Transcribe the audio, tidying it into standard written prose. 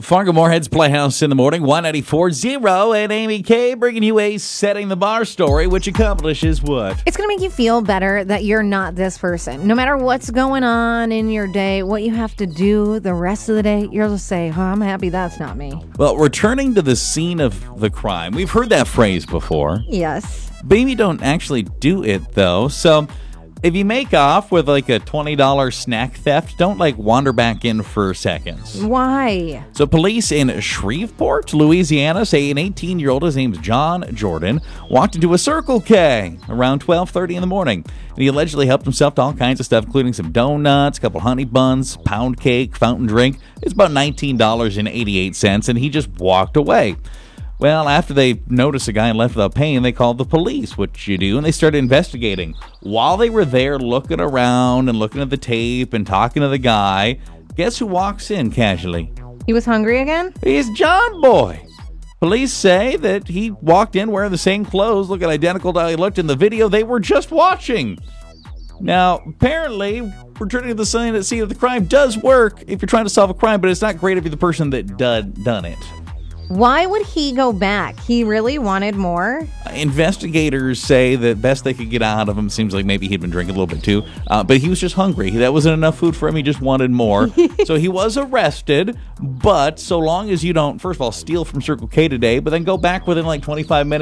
Fargo Moorhead's Playhouse in the morning, 194.0, and Amy K bringing you a Setting the Bar story, which accomplishes what? It's going to make you feel better that you're not this person. No matter what's going on in your day, what you have to do the rest of the day, you'll just say, I'm happy that's not me. Well, returning to the scene of the crime. We've heard that phrase before. Yes. Baby don't actually do it, though. So if you make off with like a $20 snack theft, don't wander back in for seconds. Why? So police in Shreveport, Louisiana say an 18-year-old, his name's John Jordan, walked into a Circle K around 12:30 in the morning. And he allegedly helped himself to all kinds of stuff, including some donuts, a couple honey buns, pound cake, fountain drink. It's about $19.88, and he just walked away. Well, after they noticed a guy and left without paying, they called the police, which you do, and they started investigating. While they were there looking around and looking at the tape and talking to the guy, guess who walks in casually? He was hungry again? He's John Boy. Police say that he walked in wearing the same clothes, looking identical to how he looked in the video they were just watching. Now, apparently, returning to the scene of the crime does work if you're trying to solve a crime, but it's not great if you're the person that done it. Why would he go back? He really wanted more? Investigators say that best they could get out of him, seems like maybe he'd been drinking a little bit too, but he was just hungry. That wasn't enough food for him. He just wanted more. So he was arrested, but so long as you don't, first of all, steal from Circle K today, but then go back within 25 minutes